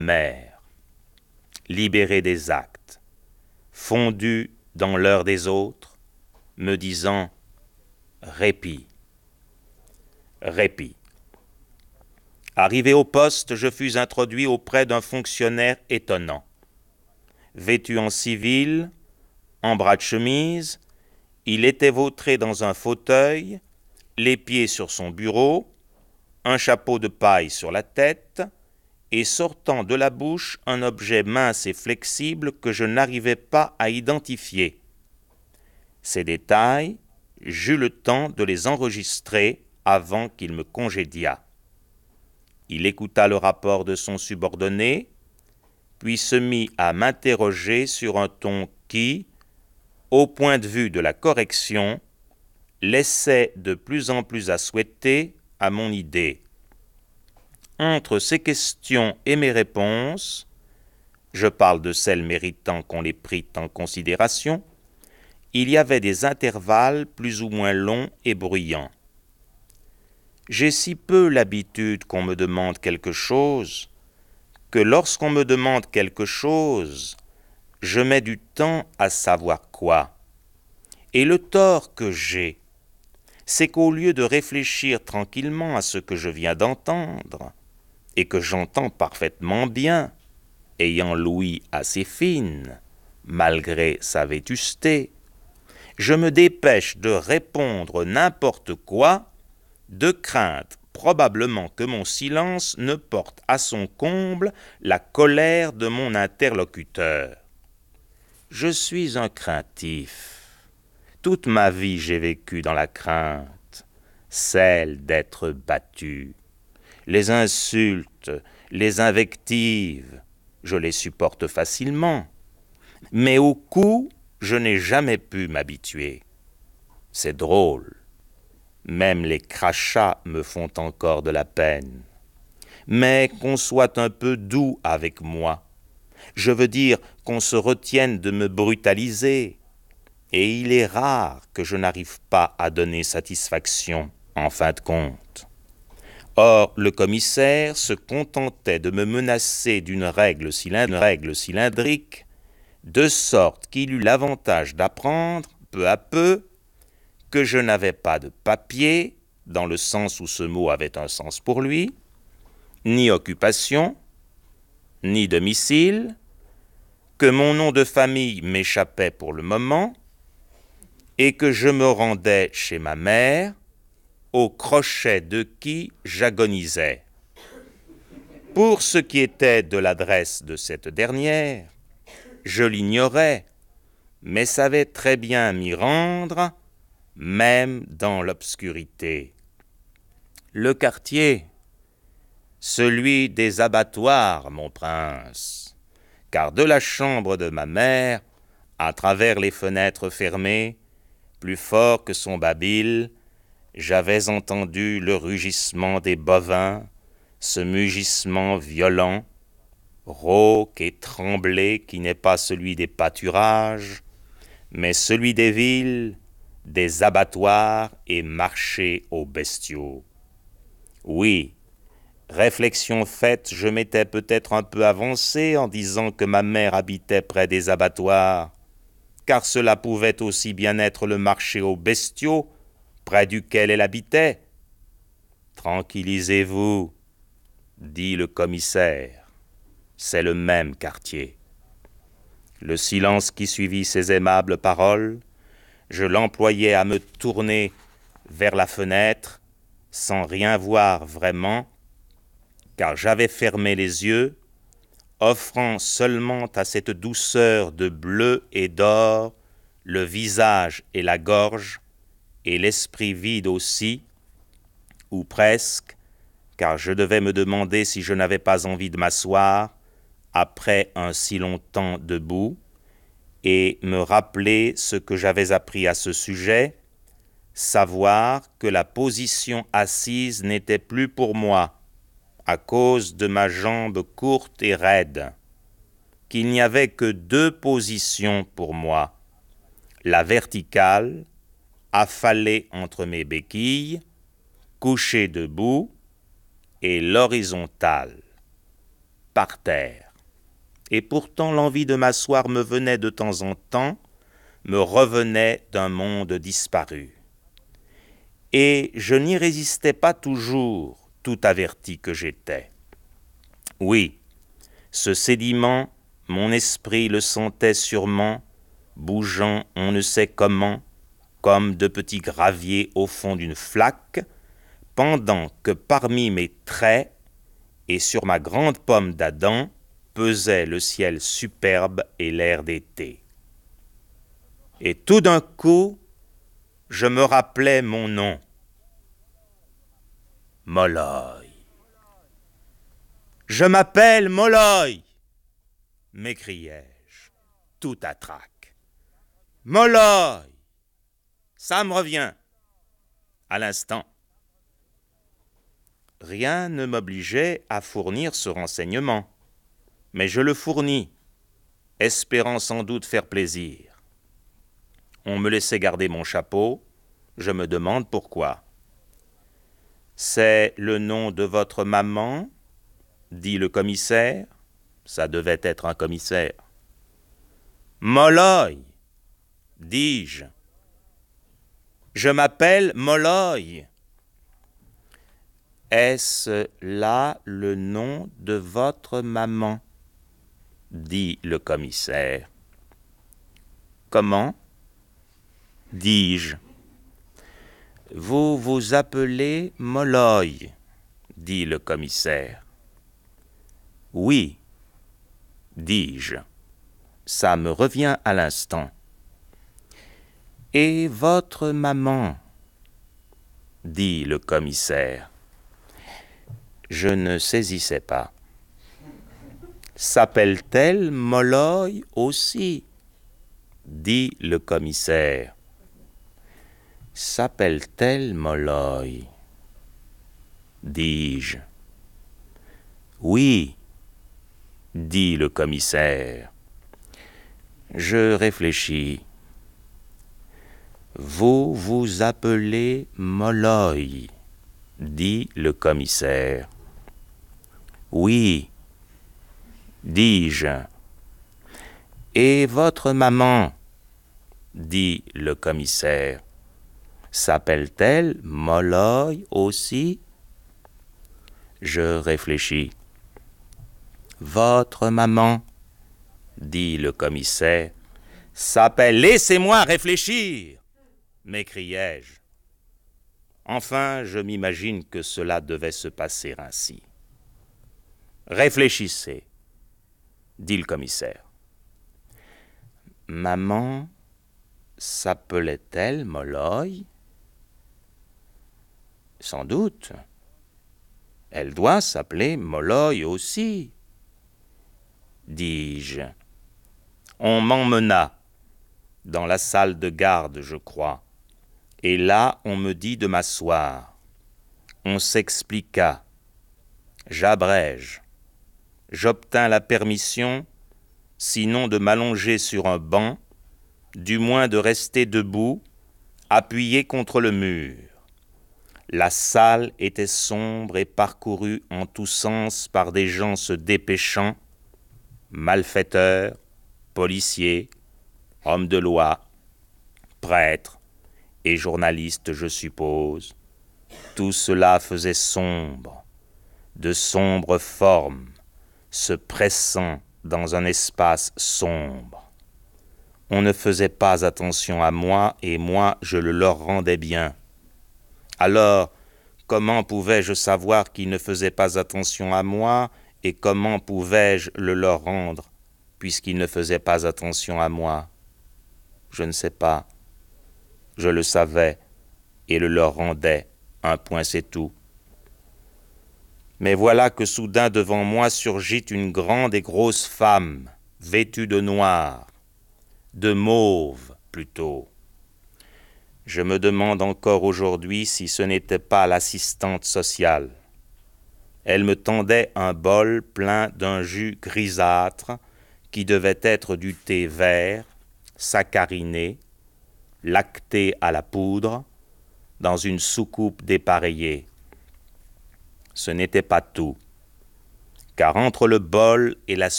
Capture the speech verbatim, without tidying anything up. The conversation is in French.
mère, libéré des actes, fondu dans l'heure des autres, me disant « Répit, répit ». Arrivé au poste, je fus introduit auprès d'un fonctionnaire étonnant. Vêtu en civil, en bras de chemise, il était vautré dans un fauteuil, les pieds sur son bureau, un chapeau de paille sur la tête, et sortant de la bouche un objet mince et flexible que je n'arrivais pas à identifier. Ces détails, j'eus le temps de les enregistrer avant qu'il me congédiât. Il écouta le rapport de son subordonné, puis se mit à m'interroger sur un ton qui, au point de vue de la correction, laissait de plus en plus à souhaiter à mon idée. Entre ces questions et mes réponses, je parle de celles méritant qu'on les prît en considération, il y avait des intervalles plus ou moins longs et bruyants. J'ai si peu l'habitude qu'on me demande quelque chose, que lorsqu'on me demande quelque chose, je mets du temps à savoir quoi. Et le tort que j'ai, c'est qu'au lieu de réfléchir tranquillement à ce que je viens d'entendre, et que j'entends parfaitement bien, ayant l'ouïe assez fine, malgré sa vétusté, je me dépêche de répondre n'importe quoi, de crainte probablement que mon silence ne porte à son comble la colère de mon interlocuteur. Je suis un craintif. Toute ma vie j'ai vécu dans la crainte, celle d'être battu. Les insultes, les invectives, je les supporte facilement, mais au coup, je n'ai jamais pu m'habituer. C'est drôle. Même les crachats me font encore de la peine. Mais qu'on soit un peu doux avec moi. Je veux dire qu'on se retienne de me brutaliser. Et il est rare que je n'arrive pas à donner satisfaction, en fin de compte. Or, le commissaire se contentait de me menacer d'une règle, cylindre, règle cylindrique, de sorte qu'il eut l'avantage d'apprendre, peu à peu, que je n'avais pas de papier, dans le sens où ce mot avait un sens pour lui, ni occupation, ni domicile, que mon nom de famille m'échappait pour le moment, et que je me rendais chez ma mère, au crochet de qui j'agonisais. Pour ce qui était de l'adresse de cette dernière, je l'ignorais, mais savais très bien m'y rendre, même dans l'obscurité. Le quartier, celui des abattoirs, mon prince, car de la chambre de ma mère, à travers les fenêtres fermées, plus fort que son babil, j'avais entendu le rugissement des bovins, ce mugissement violent, rauque et tremblé qui n'est pas celui des pâturages, mais celui des villes, des abattoirs et marchés aux bestiaux. Oui, réflexion faite, je m'étais peut-être un peu avancé en disant que ma mère habitait près des abattoirs, car cela pouvait aussi bien être le marché aux bestiaux, près duquel elle habitait. « Tranquillisez-vous, » dit le commissaire, « c'est le même quartier. » Le silence qui suivit ces aimables paroles, je l'employais à me tourner vers la fenêtre, sans rien voir vraiment, car j'avais fermé les yeux, offrant seulement à cette douceur de bleu et d'or le visage et la gorge, et l'esprit vide aussi, ou presque, car je devais me demander si je n'avais pas envie de m'asseoir, après un si long temps debout, et me rappeler ce que j'avais appris à ce sujet, savoir que la position assise n'était plus pour moi, à cause de ma jambe courte et raide, qu'il n'y avait que deux positions pour moi, la verticale, affalée entre mes béquilles, couché debout, et l'horizontale. par terre. Et pourtant l'envie de m'asseoir me venait de temps en temps, me revenait d'un monde disparu. Et je n'y résistais pas toujours, tout averti que j'étais. Oui, ce sédiment, mon esprit le sentait sûrement, bougeant on ne sait comment, comme de petits graviers au fond d'une flaque, pendant que parmi mes traits et sur ma grande pomme d'Adam pesait le ciel superbe et l'air d'été. Et tout d'un coup, je me rappelais mon nom. Molloy. Je m'appelle Molloy, m'écriai-je, tout à trac. Molloy, ça me revient, à l'instant. Rien ne m'obligeait à fournir ce renseignement, mais je le fournis, espérant sans doute faire plaisir. On me laissait garder mon chapeau, je me demande pourquoi. C'est le nom de votre maman, dit le commissaire. Ça devait être un commissaire. Molloy, dis-je. Je m'appelle Molloy. Est-ce là le nom de votre maman, dit le commissaire. Comment, dis-je. Vous vous appelez Molloy, dit le commissaire. Oui, dis-je. Ça me revient à l'instant. Et votre maman, dit le commissaire. Je ne saisissais pas. S'appelle-t-elle Molloy aussi, dit le commissaire. S'appelle-t-elle Molloy, dis-je. Oui, dit le commissaire. Je réfléchis. Vous vous appelez Molloy, dit le commissaire. Oui, dis-je. Et votre maman, dit le commissaire, s'appelle-t-elle Molloy aussi? Je réfléchis. Votre maman, dit le commissaire, s'appelle... Laissez-moi réfléchir, m'écriai-je. Enfin, je m'imagine que cela devait se passer ainsi. Réfléchissez, dit le commissaire. Maman s'appelait-elle Molloy? Sans doute. Elle doit s'appeler Molloy aussi, dis-je. On m'emmena dans la salle de garde, je crois, et là on me dit de m'asseoir. On s'expliqua. J'abrège. J'obtins la permission, sinon de m'allonger sur un banc, du moins de rester debout, appuyé contre le mur. La salle était sombre et parcourue en tous sens par des gens se dépêchant, malfaiteurs, policiers, hommes de loi, prêtres et journalistes, je suppose. Tout cela faisait sombre, de sombres formes, se pressant dans un espace sombre. On ne faisait pas attention à moi, et moi, je le leur rendais bien. Alors, comment pouvais-je savoir qu'ils ne faisaient pas attention à moi, et comment pouvais-je le leur rendre, puisqu'ils ne faisaient pas attention à moi? Je ne sais pas. Je le savais, et le leur rendais. Un point, c'est tout. Mais voilà que soudain devant moi surgit une grande et grosse femme, vêtue de noir, de mauve plutôt. Je me demande encore aujourd'hui si ce n'était pas l'assistante sociale. Elle me tendait un bol plein d'un jus grisâtre qui devait être du thé vert, saccariné, lacté à la poudre, dans une soucoupe dépareillée. Ce n'était pas tout, car entre le bol et la